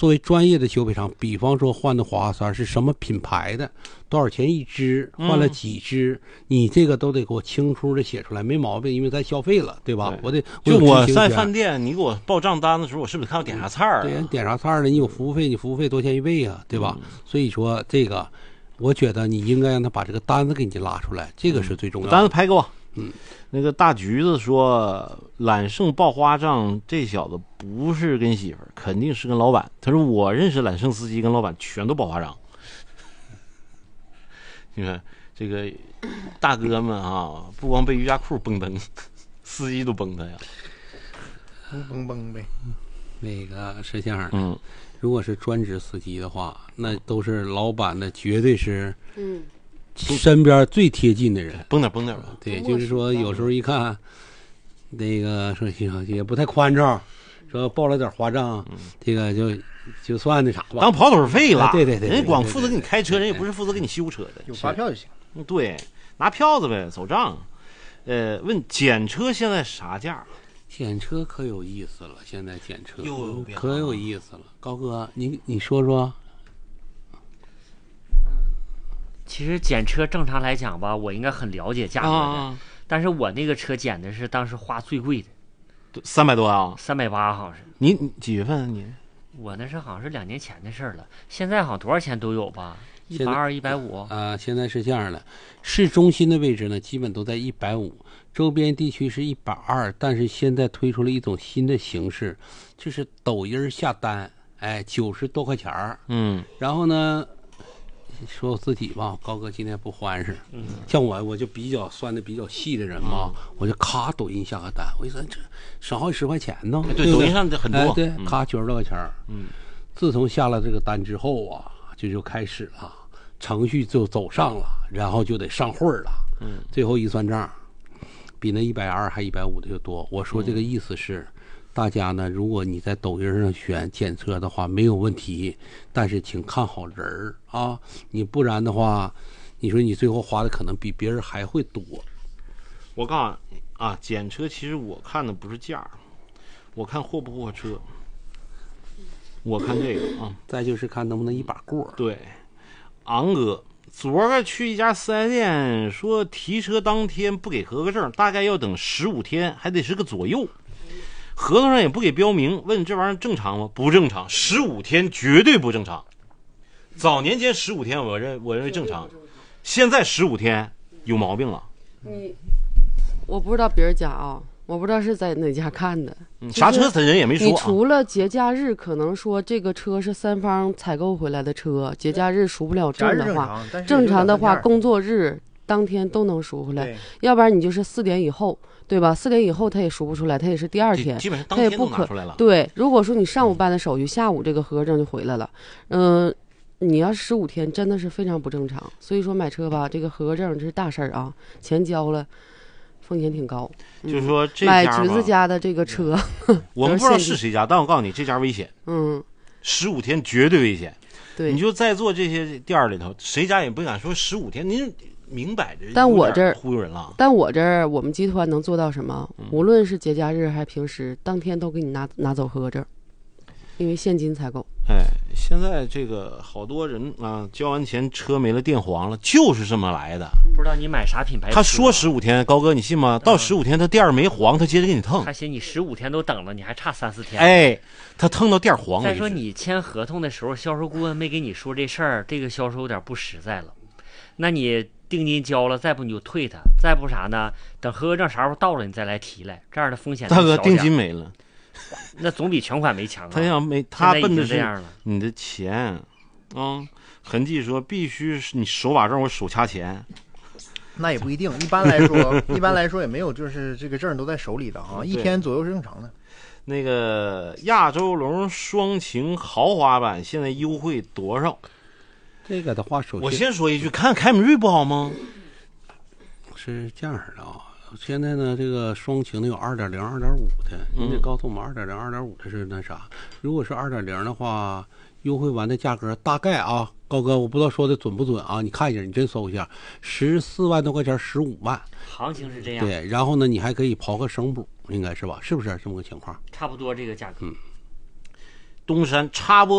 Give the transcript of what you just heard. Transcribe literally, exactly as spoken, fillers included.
作为专业的修配厂，比方说换的花花栓是什么品牌的，多少钱一支，换了几支，嗯、你这个都得给我清楚的写出来，没毛病，因为咱消费了，对吧？ 对我得就我在饭店，你给我报账单的时候，我是不是看要点啥菜儿、啊？ 对，点啥菜儿呢？你有服务费，你服务费多钱一位啊，对吧？嗯、所以说这个，我觉得你应该让他把这个单子给你拉出来，这个是最重要的。 单子拍给我。 嗯， 那个大橘子说，揽胜报花账，这小子不是跟媳妇儿，肯定是跟老板。他说我认识揽胜司机跟老板全都报花账。你看这个大哥们啊，不光被瑜伽裤崩崩，司机都崩他呀， 崩崩呗。 那个是这样的， 嗯， 如果是专职司机的话，那都是老板的，绝对是嗯。身边最贴近的人， 绷点绷点吧。 对，就是说有时候一看，那个说也不太宽敞，说报了点花账，嗯、这个就就算那啥吧， 当跑腿费了。 哎、对对 对, 对, 对, 对, 对， 人家光负责给你开车，人也不是负责给你修车的， 有发票就行。 对，拿票子呗，走账。呃，问检车现在啥价？ 检车可有意思了，现在检车有可有意思了。高哥，你你说说。 其实检车正常来讲吧，我应该很了解价格的， 啊、 但是我那个车检的是当时花最贵的， 三百多啊， 三百八好像是。 你你几月份啊你？ 我那是好像是两年前的事儿了，现在好像多少钱都有吧，一百二、一百五啊。现在是这样的，市中心的位置呢，基本都在一百五，周边地区是一百二，但是现在推出了一种新的形式，就是抖音下单，哎，九十多块钱儿， 嗯， 然后呢。说我自己吧，高哥今天不欢实。嗯，像我，我就比较算的比较细的人嘛，嗯、我就咔抖音下个单，我一说这省好几十块钱呢。 对，对抖音上的很多。 哎、对，咔九十多块钱。嗯，自从下了这个单之后啊，就就开始了，程序就走上了，然后就得上会儿了。嗯，最后一算账，比那一百二还一百五的就多。我说这个意思是。嗯大家呢，如果你在抖音上选检测的话，没有问题，但是请看好人儿啊，你不然的话，你说你最后花的可能比别人还会多。 我告诉你啊，检测其实我看的不是价，我看货不货车，我看这个啊， 再就是看能不能一把过。 对，昂哥。昨个去一家四 S 店，说提车当天不给合格证，大概要等十五天，还得是个左右。合同上也不给标明，问这玩意儿正常吗？不正常，十五天绝对不正常。早年间十五天我认我认为正常，现在十五天有毛病了。 你我不知道别人家啊，我不知道是在哪家看的。 嗯、啥车人也没说、啊。 你除了节假日可能说这个车是三方采购回来的车，节假日赎不了证的话，正常, 正常的话工作日当天都能赎回来，要不然你就是四点以后。对吧？四点以后他也赎不出来，他也是第二天， 基本上当天都拿出来了。 对，如果说你上午办的手续，下午这个合格证就回来了，嗯、呃，你要十五天真的是非常不正常。所以说买车吧，这个合格证这是大事儿啊，钱交了，风险挺高。 嗯、就是说这买橘子家的这个车， 我们不知道是谁家，但我告诉你，这家危险。 嗯， 十五天绝对危险。 对， 你就在座这些店里头，谁家也不敢说十五天，您。明摆着， 但我这儿忽悠人了。 但我这儿我们集团能做到什么？嗯、无论是节假日还是平时，当天都给你拿拿走合格证，因为现金采购。 哎，现在这个好多人啊，交完钱车没了电黄了，就是这么来的。 不知道你买啥品牌？ 他说十五天，高哥你信吗？到十五天他店儿没黄，他接着给你腾。 他寻你十五天都等了，你还差三四天。 哎，他腾到店儿黄。 再说你签合同的时候，销售顾问没给你说这事儿，这个销售有点不实在了。那你。定金交了，再不你就退他，再不啥呢？等合格证啥时候到了，你再来提来，这样的风险大哥定金没了， 那总比全款没强啊。 他要没他奔的是你的钱啊、嗯。痕迹说必须是你手把证，我手掐钱， 那也不一定。一般来说，一般来说也没有，就是这个证都在手里的啊，一天左右是正常的。 那个亚洲龙双擎豪华版现在优惠多少？ 这个的话，首先我先说一句，看凯美瑞不好吗？ 是这样的啊，现在呢，这个双擎的有二点零、二点五的，你得告诉我们二点零、二点五的是那啥。如果是二点零的话，优惠完的价格大概啊，高哥，我不知道说的准不准啊，你看一下，你真搜一下，十四万多块钱，十五万， 行情是这样。 对，然后呢，你还可以刨个省补，应该是吧？是不是这么个情况？ 差不多这个价格。 嗯。 东山插播。